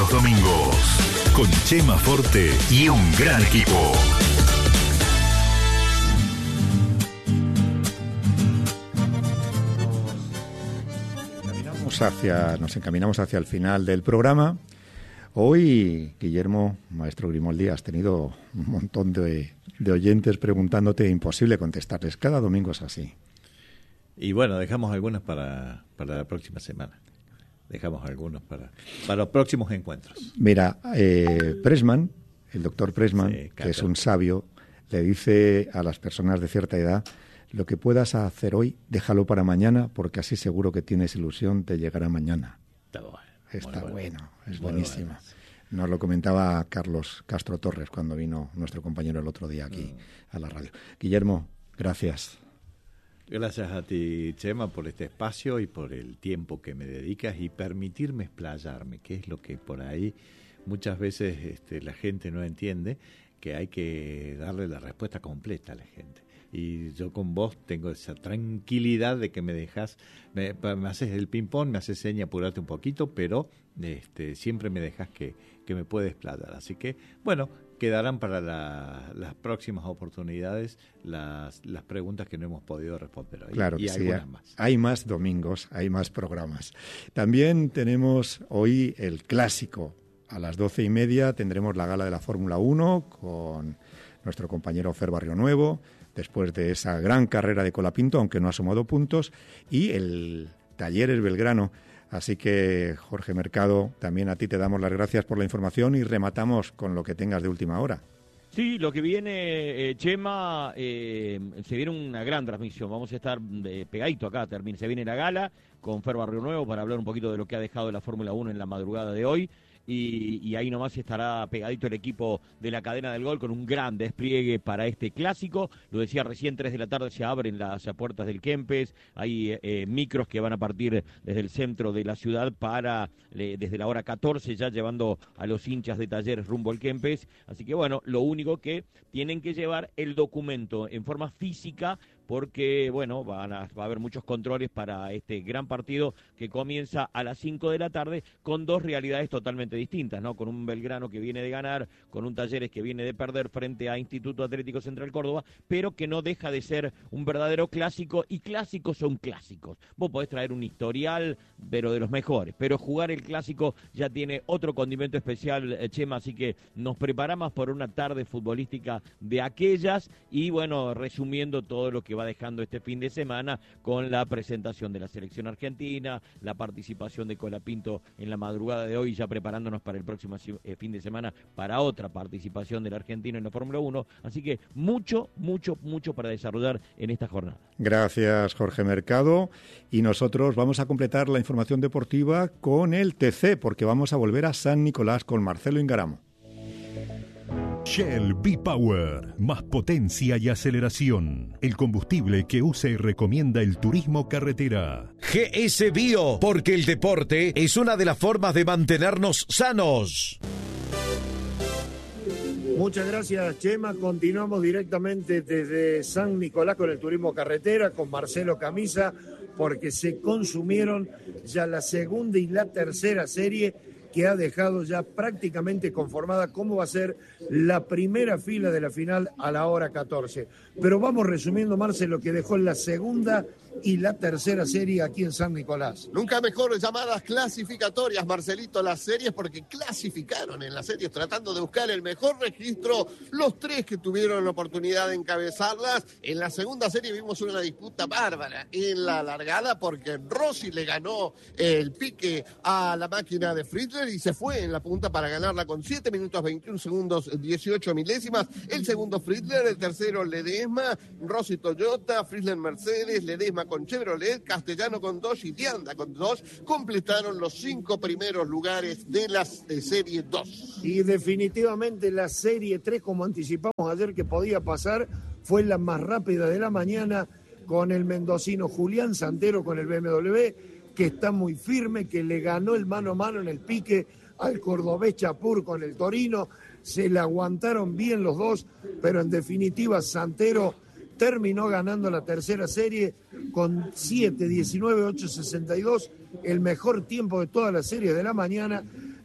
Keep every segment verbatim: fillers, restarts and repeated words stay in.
los domingos, con Chema Forte y un gran equipo. Hacia, nos encaminamos hacia el final del programa. Hoy, Guillermo, maestro Grimaldi, has tenido un montón de, de oyentes preguntándote, imposible contestarles. Cada domingo es así. Y bueno, dejamos algunos para, para la próxima semana. Dejamos algunos para, para los próximos encuentros. Mira, eh, Pressman, el doctor Pressman, sí, que es un sabio, le dice a las personas de cierta edad: lo que puedas hacer hoy, déjalo para mañana, porque así seguro que tienes ilusión de llegar a mañana. Está bueno. Está bueno, bueno, es muy buenísima. Bueno. Nos lo comentaba Carlos Castro Torres cuando vino nuestro compañero el otro día aquí mm. a la radio. Guillermo, gracias. Gracias a ti, Chema, por este espacio y por el tiempo que me dedicas y permitirme explayarme, que es lo que por ahí muchas veces este, la gente no entiende, que hay que darle la respuesta completa a la gente. Y yo con vos tengo esa tranquilidad de que me dejas, me, me haces el ping-pong, me haces seña, apurarte un poquito, pero este, siempre me dejas que, que me puedes explayar. Así que, bueno, quedarán para la, las próximas oportunidades las, las preguntas que no hemos podido responder hoy. Claro y que sí, algunas más. Hay más domingos, hay más programas. También tenemos hoy el clásico. A las doce y media tendremos la gala de la Fórmula uno con nuestro compañero Fer Barrionuevo, después de esa gran carrera de Colapinto, aunque no ha sumado puntos, y el Talleres Belgrano. Así que, Jorge Mercado, también a ti te damos las gracias por la información y rematamos con lo que tengas de última hora. Sí, lo que viene, eh, Chema, eh, se viene una gran transmisión. Vamos a estar eh, pegadito acá, termina, se viene la gala con Fer Barrionuevo para hablar un poquito de lo que ha dejado la Fórmula uno en la madrugada de hoy. Y, y ahí nomás estará pegadito el equipo de la cadena del gol con un gran despliegue para este clásico. Lo decía recién, tres de la tarde se abren las puertas del Kempes. Hay eh, micros que van a partir desde el centro de la ciudad para, eh, desde la hora catorce, ya llevando a los hinchas de Talleres rumbo al Kempes. Así que bueno, lo único que tienen que llevar el documento en forma física, porque, bueno, van a, va a haber muchos controles para este gran partido que comienza a las cinco de la tarde con dos realidades totalmente distintas, ¿no? Con un Belgrano que viene de ganar, con un Talleres que viene de perder frente a Instituto Atlético Central Córdoba, pero que no deja de ser un verdadero clásico, y clásicos son clásicos. Vos podés traer un historial, pero de los mejores, pero jugar el clásico ya tiene otro condimento especial, Chema, así que nos preparamos por una tarde futbolística de aquellas, y bueno, resumiendo todo lo que va dejando este fin de semana con la presentación de la selección argentina, la participación de Colapinto en la madrugada de hoy, ya preparándonos para el próximo fin de semana para otra participación del argentino en la Fórmula uno, así que mucho, mucho, mucho para desarrollar en esta jornada. Gracias, Jorge Mercado, y nosotros vamos a completar la información deportiva con el T C, porque vamos a volver a San Nicolás con Marcelo Ingaramo. Shell V-Power, más potencia y aceleración. El combustible que usa y recomienda el turismo carretera. G S Bio, porque el deporte es una de las formas de mantenernos sanos. Muchas gracias, Chema. Continuamos directamente desde San Nicolás con el turismo carretera, con Marcelo Camisa, porque se consumieron ya la segunda y la tercera serie, que ha dejado ya prácticamente conformada cómo va a ser la primera fila de la final a la hora catorce. Pero vamos resumiendo, Marce, lo que dejó en la segunda y la tercera serie aquí en San Nicolás. Nunca mejor llamadas clasificatorias, Marcelito, las series, porque clasificaron en las series tratando de buscar el mejor registro los tres que tuvieron la oportunidad de encabezarlas. En la segunda serie vimos una disputa bárbara en la largada, porque Rossi le ganó el pique a la máquina de Friedler y se fue en la punta para ganarla con siete minutos veintiún segundos dieciocho milésimas. El segundo Friedler, el tercero Ledesma, Rossi Toyota, Friedler Mercedes, Ledesma con Chevrolet, Castellano con Dodge y Dianda con Dodge completaron los cinco primeros lugares de la de serie dos. Y definitivamente la serie tres, como anticipamos ayer que podía pasar, fue la más rápida de la mañana, con el mendocino Julián Santero con el B M W, que está muy firme, que le ganó el mano a mano en el pique al cordobés Chapur con el Torino. Se le aguantaron bien los dos, pero en definitiva Santero terminó ganando la tercera serie con siete diecinueve ocho sesenta y dos, el mejor tiempo de toda la serie de la mañana.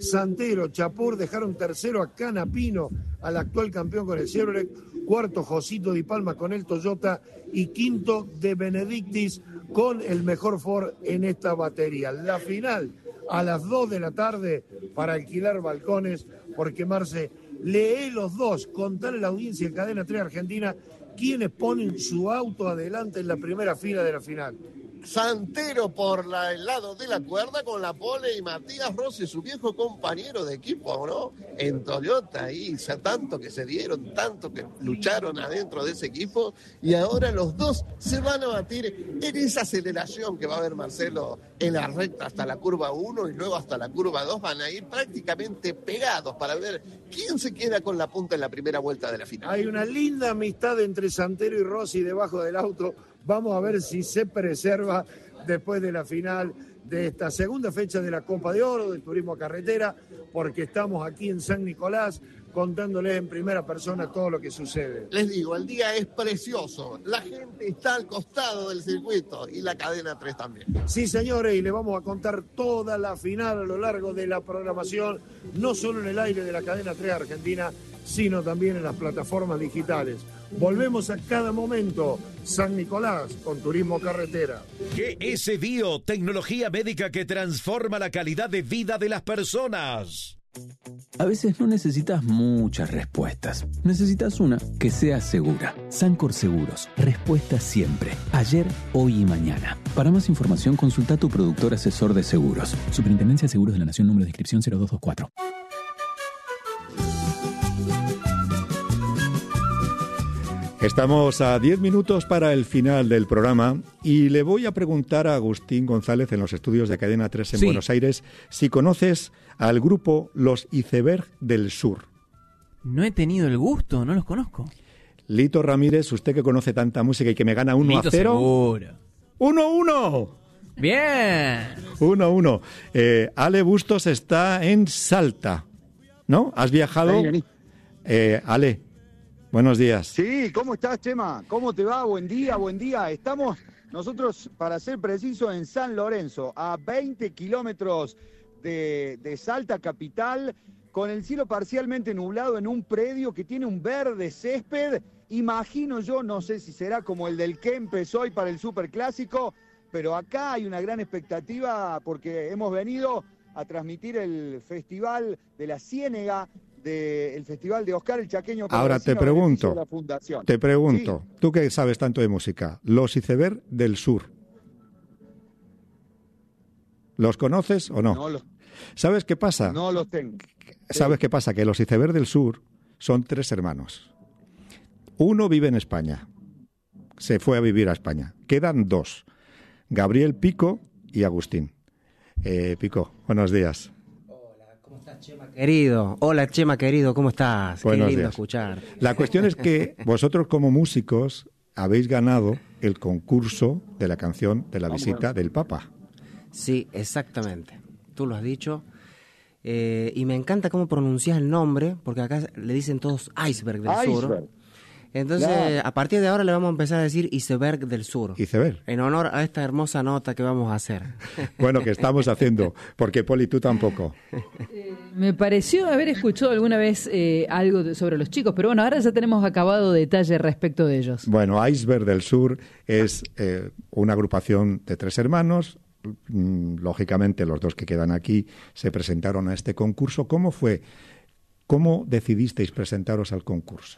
Santero, Chapur dejaron tercero a Canapino, al actual campeón con el Chevrolet, cuarto Josito Di Palma con el Toyota y quinto De Benedictis con el mejor Ford en esta batería. La final a las dos de la tarde para alquilar balcones, porque Marce, lee los dos, contale a la audiencia en Cadena tres Argentina quienes ponen su auto adelante en la primera fila de la final. Santero por la, el lado de la cuerda con la pole y Matías Rossi, su viejo compañero de equipo, ¿no? En Toyota, y ya tanto que se dieron, tanto que lucharon adentro de ese equipo, y ahora los dos se van a batir en esa aceleración que va a haber Marcelo en la recta hasta la curva uno y luego hasta la curva dos, van a ir prácticamente pegados para ver quién se queda con la punta en la primera vuelta de la final. Hay una linda amistad entre Santero y Rossi debajo del auto. Vamos a ver si se preserva después de la final de esta segunda fecha de la Copa de Oro, del Turismo Carretera, porque estamos aquí en San Nicolás contándoles en primera persona todo lo que sucede. Les digo, el día es precioso, la gente está al costado del circuito y la cadena tres también. Sí, señores, y les vamos a contar toda la final a lo largo de la programación, no solo en el aire de la cadena tres Argentina, sino también en las plataformas digitales. Volvemos a cada momento. San Nicolás con Turismo Carretera. G S Bio, tecnología médica que transforma la calidad de vida de las personas. A veces no necesitas muchas respuestas. Necesitas una que sea segura. Sancor Seguros. Respuesta siempre. Ayer, hoy y mañana. Para más información, consulta a tu productor asesor de seguros. Superintendencia de Seguros de la Nación, número de inscripción cero dos dos cuatro. Estamos a diez minutos para el final del programa y le voy a preguntar a Agustín González en los estudios de Cadena tres en sí. Buenos Aires si conoces al grupo Los Iceberg del Sur. No he tenido el gusto, no los conozco. Lito Ramírez, usted que conoce tanta música y que me gana uno a cero. Seguro. ¡Uno a uno! Bien. Uno a uno. Eh, Ale Bustos está en Salta, ¿no? ¿Has viajado? Eh, Ale. Buenos días. Sí, ¿cómo estás, Chema? ¿Cómo te va? Buen día, buen día. Estamos nosotros, para ser precisos, en San Lorenzo, a veinte kilómetros de, de Salta capital, con el cielo parcialmente nublado en un predio que tiene un verde césped. Imagino yo, no sé si será como el del Kempes hoy para el Superclásico, pero acá hay una gran expectativa porque hemos venido a transmitir el Festival de la Ciénega, del Festival de Oscar el Chaqueño. Ahora te pregunto, te pregunto, sí. Tú que sabes tanto de música, Los Iceberg del Sur, ¿los conoces o no? No los, ¿Sabes qué pasa? No los tengo. ¿Sabes sí. qué pasa? Que Los Iceberg del Sur son tres hermanos. Uno vive en España, se fue a vivir a España. Quedan dos, Gabriel Pico y Agustín. Eh, Pico, buenos días. ¿Cómo estás, Chema querido? Hola, Chema querido, ¿cómo estás? Buenos Qué lindo días. escuchar. La cuestión es que vosotros como músicos habéis ganado el concurso de la canción de la visita del Papa. Sí, exactamente. Tú lo has dicho. Eh, y me encanta cómo pronuncias el nombre, porque acá le dicen todos Iceberg del Iceberg. Sur. Entonces, Claro. a partir de ahora le vamos a empezar a decir Iceberg del Sur. Iceberg. En honor a esta hermosa nota que vamos a hacer. Bueno, que estamos haciendo, porque Poli, tú tampoco. Eh, me pareció haber escuchado alguna vez eh, algo de, sobre los chicos, pero bueno, ahora ya tenemos acabado detalle respecto de ellos. Bueno, Iceberg del Sur es eh, una agrupación de tres hermanos. Mm, lógicamente, los dos que quedan aquí se presentaron a este concurso. ¿Cómo fue? ¿Cómo decidisteis presentaros al concurso?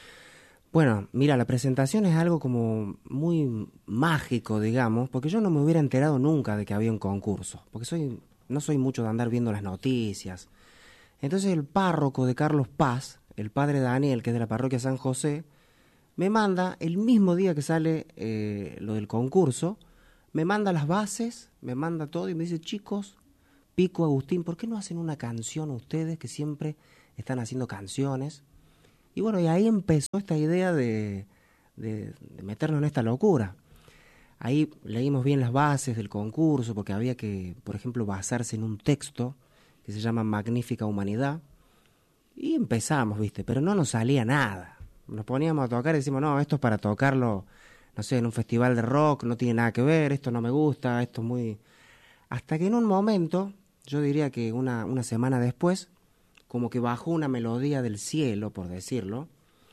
Bueno, mira, la presentación es algo como muy mágico, digamos, porque yo no me hubiera enterado nunca de que había un concurso, porque soy no soy mucho de andar viendo las noticias. Entonces el párroco de Carlos Paz, el padre Daniel, que es de la parroquia San José, me manda, el mismo día que sale eh, lo del concurso, me manda las bases, me manda todo y me dice, chicos, Pico, Agustín, ¿por qué no hacen una canción ustedes que siempre están haciendo canciones? Y bueno, y ahí empezó esta idea de, de, de meternos en esta locura. Ahí leímos bien las bases del concurso, porque había que, por ejemplo, basarse en un texto que se llama Magnífica Humanidad. Y empezamos, ¿viste? Pero no nos salía nada. Nos poníamos a tocar y decimos, no, esto es para tocarlo, no sé, en un festival de rock, no tiene nada que ver, esto no me gusta, esto es muy... Hasta que en un momento yo diría que una, una semana después, como que bajó una melodía del cielo, por decirlo,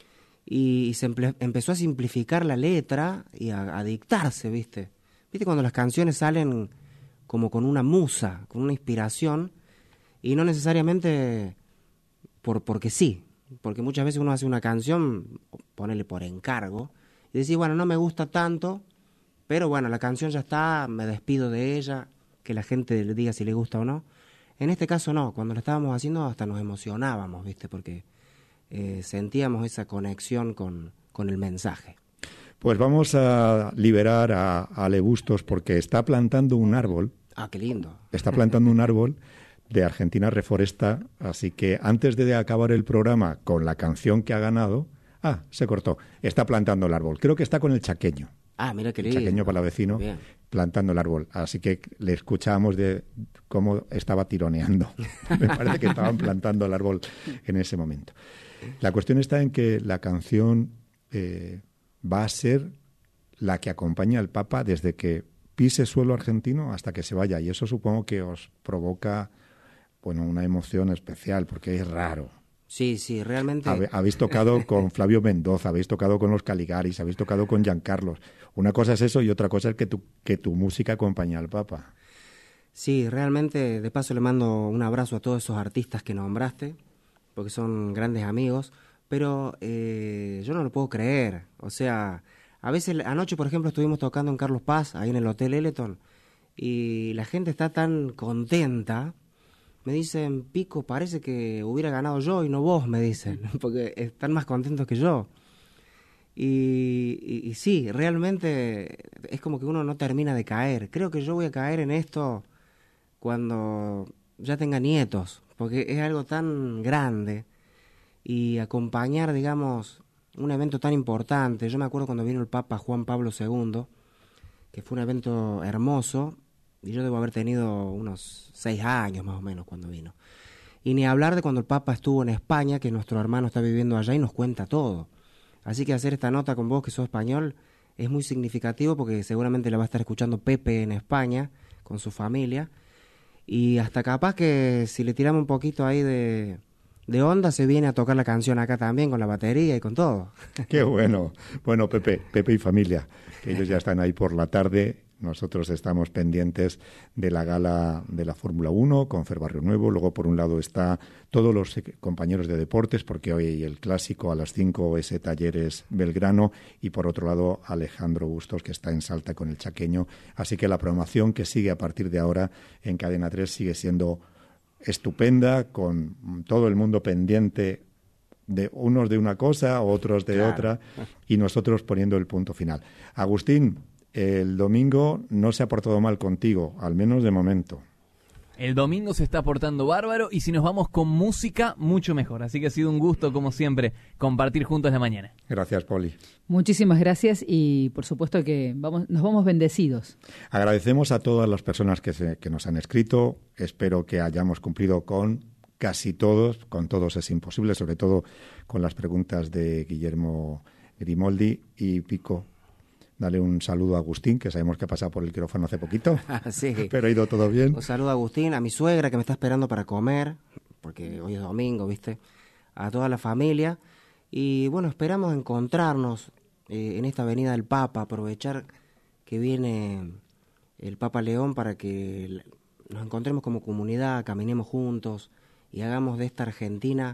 y se emple- empezó a simplificar la letra y a, a dictarse, ¿viste? ¿Viste cuando las canciones salen como con una musa, con una inspiración, y no necesariamente por porque sí? Porque muchas veces uno hace una canción, ponele por encargo, y decís, bueno, no me gusta tanto, pero bueno, la canción ya está, me despido de ella, que la gente le diga si le gusta o no. En este caso no, cuando lo estábamos haciendo hasta nos emocionábamos, ¿viste? Porque eh, sentíamos esa conexión con, con el mensaje. Pues vamos a liberar a, a Ale Bustos porque está plantando un árbol. Ah, qué lindo. Está plantando un árbol de Argentina Reforesta, así que antes de acabar el programa con la canción que ha ganado... Ah, se cortó. Está plantando el árbol. Creo que está con el chaqueño. Ah, mira qué El lindo. chaqueño palavecino Bien. plantando el árbol. Así que le escuchábamos de cómo estaba tironeando. Me parece que estaban plantando el árbol en ese momento. La cuestión está en que la canción eh, va a ser la que acompaña al Papa desde que pise suelo argentino hasta que se vaya. Y eso supongo que os provoca, bueno, una emoción especial porque es raro. Sí, sí, realmente... Habe- Habéis tocado con Flavio Mendoza, habéis tocado con los Caligaris, habéis tocado con Giancarlos. Una cosa es eso y otra cosa es que tu, que tu música acompañe al Papa. Sí, realmente, de paso le mando un abrazo a todos esos artistas que nombraste, porque son grandes amigos, pero eh, yo no lo puedo creer. O sea, a veces, anoche, por ejemplo, estuvimos tocando en Carlos Paz, ahí en el Hotel Eleton, y la gente está tan contenta. Me dicen, Pico, parece que hubiera ganado yo y no vos, me dicen, porque están más contentos que yo. Y, y, y sí, realmente es como que uno no termina de caer. Creo que yo voy a caer en esto cuando ya tenga nietos, porque es algo tan grande. Y acompañar, digamos, un evento tan importante. Yo me acuerdo cuando vino el Papa Juan Pablo segundo, que fue un evento hermoso, y yo debo haber tenido unos seis años más o menos cuando vino. Y ni hablar de cuando el Papa estuvo en España, que nuestro hermano está viviendo allá y nos cuenta todo. Así que hacer esta nota con vos, que sos español, es muy significativo porque seguramente la va a estar escuchando Pepe en España, con su familia. Y hasta capaz que si le tiramos un poquito ahí de, de onda, se viene a tocar la canción acá también, con la batería y con todo. Qué bueno. Bueno, Pepe, Pepe y familia, que ellos ya están ahí por la tarde. Nosotros estamos pendientes de la gala de la Fórmula uno con Fer Barrionuevo. Luego, por un lado, está todos los compañeros de deportes, porque hoy el clásico a las cinco es Talleres Belgrano. Y por otro lado, Alejandro Bustos, que está en Salta con el chaqueño. Así que la programación que sigue a partir de ahora en Cadena tres sigue siendo estupenda, con todo el mundo pendiente de unos de una cosa, otros de Claro. otra, y nosotros poniendo el punto final. Agustín, el domingo no se ha portado mal contigo, al menos de momento. El domingo se está portando bárbaro y si nos vamos con música, mucho mejor. Así que ha sido un gusto, como siempre, compartir juntos la mañana. Gracias, Poli. Muchísimas gracias y por supuesto que vamos, nos vamos bendecidos. Agradecemos a todas las personas que, se, que nos han escrito. Espero que hayamos cumplido con casi todos. Con todos es imposible, sobre todo con las preguntas de Guillermo Grimoldi y Pico. Dale un saludo a Agustín, que sabemos que ha pasado por el quirófano hace poquito, Sí. pero ha ido todo bien. Un saludo a Agustín, a mi suegra que me está esperando para comer, porque hoy es domingo, ¿viste? A toda la familia. Y bueno, esperamos encontrarnos eh, en esta Avenida del Papa, aprovechar que viene el Papa León para que nos encontremos como comunidad, caminemos juntos y hagamos de esta Argentina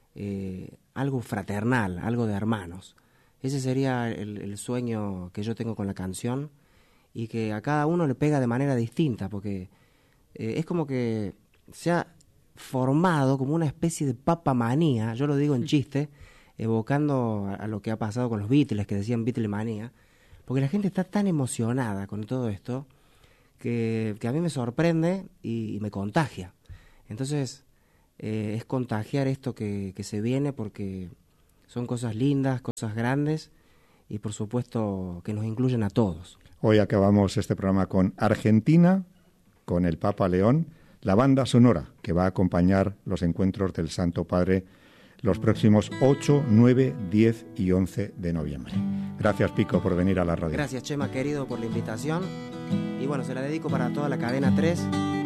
eh, algo fraternal, algo de hermanos. Ese sería el, el sueño que yo tengo con la canción y que a cada uno le pega de manera distinta, porque eh, es como que se ha formado como una especie de papamanía, yo lo digo en chiste, evocando a, a lo que ha pasado con los Beatles, que decían Beatlemanía, porque la gente está tan emocionada con todo esto que, que a mí me sorprende y, y me contagia. Entonces, eh, es contagiar esto que, que se viene porque son cosas lindas, cosas grandes y por supuesto que nos incluyen a todos. Hoy acabamos este programa con Argentina, con el Papa León, la banda sonora que va a acompañar los encuentros del Santo Padre los próximos ocho, nueve, diez y once de noviembre. Gracias, Pico, por venir a la radio. Gracias, Chema, querido, por la invitación. Y bueno, se la dedico para toda la cadena tres